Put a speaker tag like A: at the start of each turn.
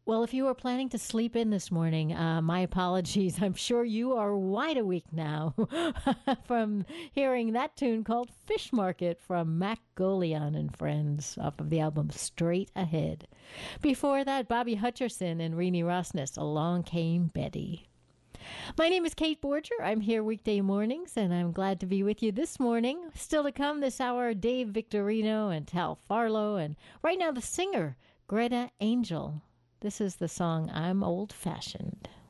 A: Well, if you were planning to sleep in this morning, my apologies. I'm sure you are wide awake now from hearing that tune called Fish Market from Mac Golion and Friends off of the album Straight Ahead. Before that, Bobby Hutcherson and Renee Rosnes, Along Came Betty. My name is Kate Borger. I'm here weekday mornings, and I'm glad to be with you this morning. Still to come this hour, Dave Victorino and Tal Farlow, and right now the singer, Greta Angel. This is the song I'm Old Fashioned.